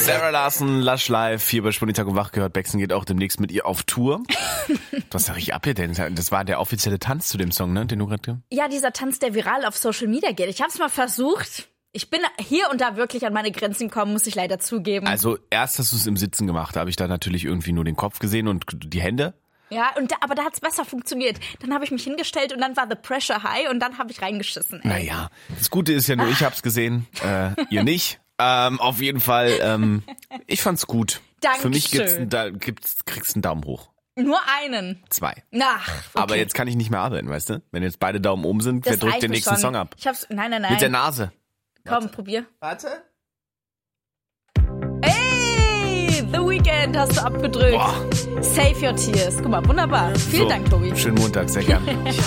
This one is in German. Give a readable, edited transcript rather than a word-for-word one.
Sarah Larson, Lush Live, hier bei Spunditag und Wach gehört. Bexen geht auch demnächst mit ihr auf Tour. Was sag ich ab hier denn? Das war der offizielle Tanz zu dem Song, ne, den du gerade... Ja, dieser Tanz, der viral auf Social Media geht. Ich hab's mal versucht. Ich bin hier und da wirklich an meine Grenzen gekommen, muss ich leider zugeben. Also erst hast du es im Sitzen gemacht, da habe ich da natürlich irgendwie nur den Kopf gesehen und die Hände. Ja, aber da hat's besser funktioniert. Dann habe ich mich hingestellt und dann war the pressure high und dann habe ich reingeschissen. Ey. Naja, das Gute ist ja nur, ich hab's gesehen, ihr nicht. Auf jeden Fall, ich fand's gut. Dankeschön. Für mich kriegst einen Daumen hoch. Nur einen? 2. Ach, okay. Aber jetzt kann ich nicht mehr arbeiten, weißt du? Wenn jetzt beide Daumen oben sind, wer Das drückt reicht den mir nächsten schon. Song ab? Nein. Mit der Nase. Komm, probier. Warte. Hey, The Weeknd hast du abgedrückt. Boah. Save your tears. Guck mal, wunderbar. Vielen Dank, Tobi. Schönen Montag, sehr gerne.